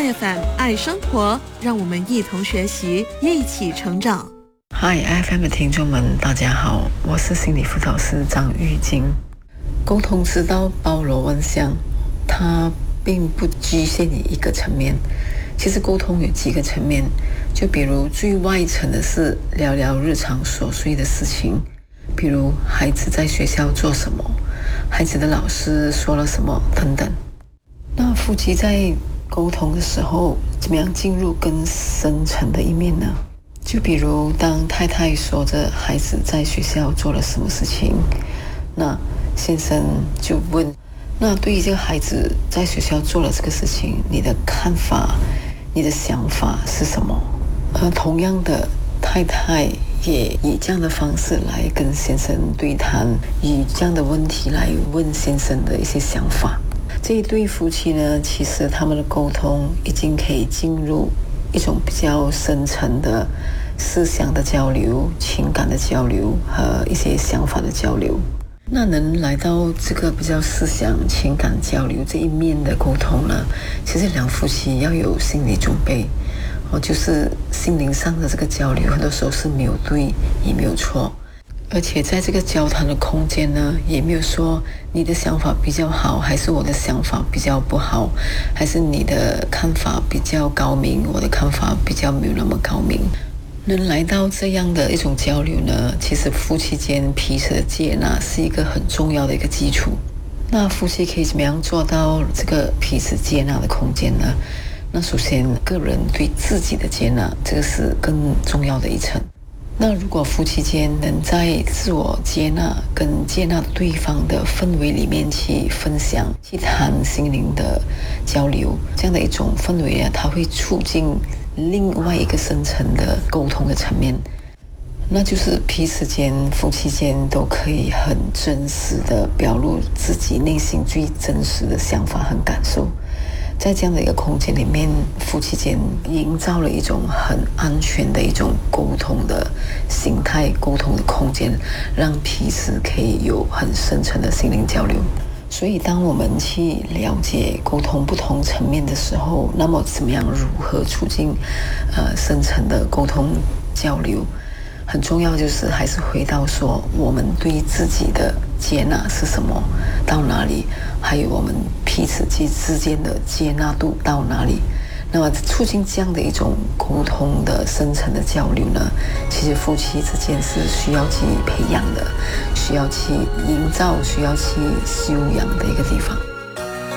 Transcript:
爱 FM 爱生活，让我们一同学习，一起成长。 嗨 FM 的听众们，大家好，我是心理辅导师张玉晶。沟通之道包罗万象，它并不局限于一个层面。其实沟通有几个层面，就比如最外层的是聊聊日常琐碎的事情，比如孩子在学校做什么，孩子的老师说了什么等等。那夫妻在沟通的时候，怎么样进入更深层的一面呢？就比如当太太说着孩子在学校做了什么事情，那先生就问，那对于这个孩子在学校做了这个事情，你的看法，你的想法是什么？同样的，太太也以这样的方式来跟先生对谈，以这样的问题来问先生的一些想法。这一对夫妻呢，其实他们的沟通已经可以进入一种比较深层的思想的交流、情感的交流和一些想法的交流。那能来到这个比较思想、情感交流这一面的沟通呢，其实两夫妻要有心理准备，就是心灵上的这个交流，很多时候是没有对也没有错。而且在这个交谈的空间呢，也没有说你的想法比较好，还是我的想法比较不好，还是你的看法比较高明，我的看法比较没有那么高明。能来到这样的一种交流呢，其实夫妻间彼此的接纳是一个很重要的一个基础。那夫妻可以怎么样做到这个彼此接纳的空间呢？那首先个人对自己的接纳，这个是更重要的一层。那如果夫妻间能在自我接纳跟接纳对方的氛围里面去分享、去谈心灵的交流，这样的一种氛围啊，它会促进另外一个深层的沟通的层面，那就是彼此间、夫妻间都可以很真实的表露自己内心最真实的想法和感受。在这样的一个空间里面，夫妻间营造了一种很安全的一种沟通的形态、沟通的空间，让彼此可以有很深层的心灵交流。所以当我们去了解沟通不同层面的时候，那么怎么样如何促进深层的沟通交流，很重要，就是还是回到说我们对自己的接纳是什么，到哪里，还有我们彼此之间的接纳度到哪里。那么促进这样的一种沟通的深层的交流呢，其实夫妻之间是需要去培养的，需要去营造，需要去修养的一个地方。